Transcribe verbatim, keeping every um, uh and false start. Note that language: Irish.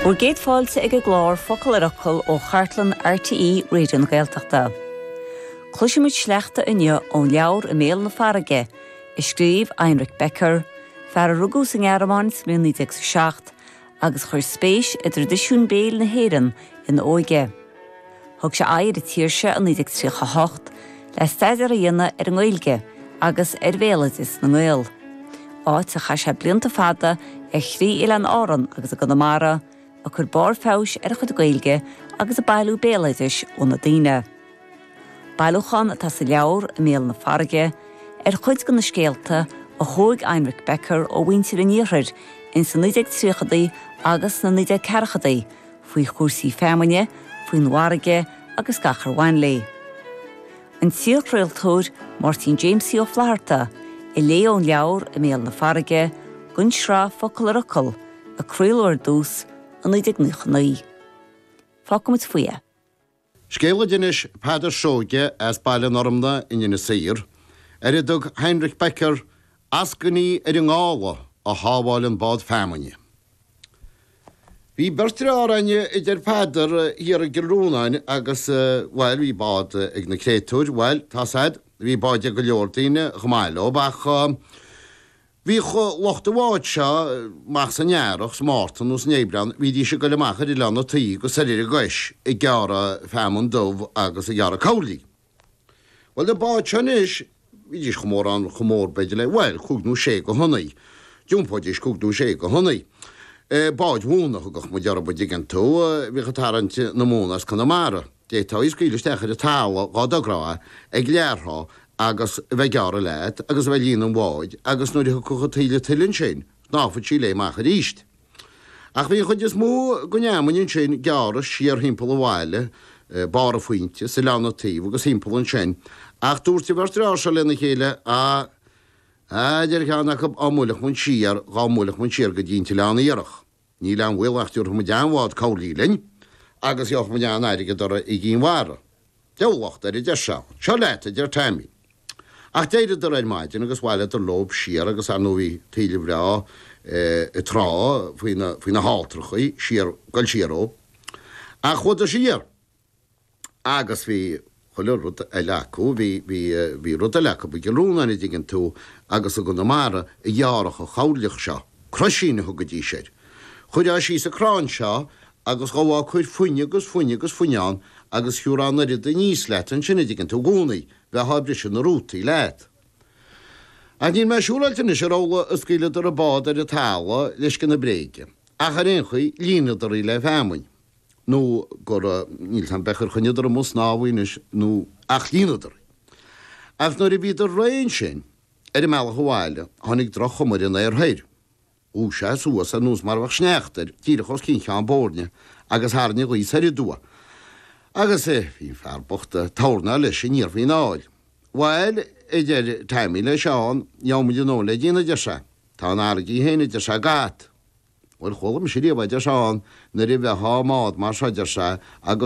Bhuair géadfáilte ag glár focail arachil ó Chartlan R T E réidir na Gaeltachta. Cloisiimiid sleachta inne ón leabhar i méal na Farraige, i scríobh Heinrich Becker, fear a rugú sa ngearmáin sa mil níos ag seacht, agus chuir spéis i tradiisiún béal na héireann in óige. Thug sé air i tíirse an níos ag tríocha hocht, le staidir a dhéanana ar an Gaeilge, agus ar bhéalad is na Gael. Áit a cha sé blianta fada ag chrí ile an áran agus a Conamara, a chur bar fás ar a chud Gaeilge agus a bailú béalaitis ó na daoine. Bailúchan atá sa leabhar i méal na Farraige, ar chuid go na scéalta a thóg Heinrich Becker ó bhaintear an íothir in sa níos ag tríochadaí agus na níos ag cearchadaí, faoi chósaí féamaine, faoin Mhairge agus gachar Wanley. An tíocht réaltóir Martin Jamesí ó Phláirte, i lé ón leabhar i méal na Farraige, gunn srá focail arachil, a craolóir dús an níos ag nuachnaí. Fácam it faoie. Scéile dinis Pádar Sóge as baile normna in na Saor, ar idug Heinrich Becker ascaní ar an gála a hábháil an bád féamaine. Bhí bertir áraine idir Pádar hir a Gilrúnain agus bhil bhí bád ag na créitúir, bhil tá said, bhí báide go leordaine chamáiló, bach bhí chu lochta bháid seo meach san nearach smártan ús nébran, bhí dí se go le machar i lena taí go sarir a gais i geara féaman dómh agus i geara cowlí. Well, de báid seo is, bhí dís chumór an chumór beidir le, well, chugnú sé go honnaí. Dúmpáid is chugnú sé go honnaí. Báid húnach go mu deara bud igen tú, bhí chatarant na múnas Conamara. Dé tá is gíle stechar a tála gádagrá ag léarthá agus bheith geara leid, agus bheith líon an bháid, agus nuair chucha taile tilinn sin, náfud sí le machar íst. Ach bhí chud is mú go neamainn sin geara siar himpeall a bhhaile, bar a faointe, sa leanna taobh agus himpeall an sin, ach dúirtí bhartrá se lena chéile a idir cheannach amúlach mun siar, gámúlach mun siar go dínta leanna iarach. Ní lean bhfuil achtiúr mu deanhád cowlílainn, agus eoch mu dean airige dora i gín mhara. Deolacht ar i de seo, seo leit idir taimí. Ach déidir ar ein maidin agus bhile ar lob siar agus anúí taile bhrá i trá faoin na hátrachaí, siar goil siaró. Ach chud a siar. Agus bhí chuile rud a leacú, bhí rud a leacú, bhí Gilrúnain i dtí tú agus a Conamara i dhearach a chawlach seo, croisína thu go dtí séir. Chuid a sí sa crán seo agus gáhá chuid fuine agus fuine agus fuineán agus hiúrán a rid a níos leat an sinna dtí tú gúnaí, bheith habri sin na rútaí leat. A níl me siúlailtain is róla a scíile ar a bád ar a tála leis gan na bréige. Ach ar ein chuí líanad ar í le féamainn. Nó gur níl tan bechar chuine ar a mus náhain is nó ach líanad ar. Ach nuair i bhíad ar réin sin, ar i meall chomhaile, tháinig droch chumar in ar thair. Ú sé suas a nús mar bhah sneachtar, tíirechos cinche an bórne, agus háirne go ísar i dua. Agus é hín fear bochta tána leis sin níor hín áil. Weil idir taimí le seán, neamid an óla dína de se, tá ágaí héna de se gát. Bhil cholam siríomh de seán na ri bheith há mád mar se de se agus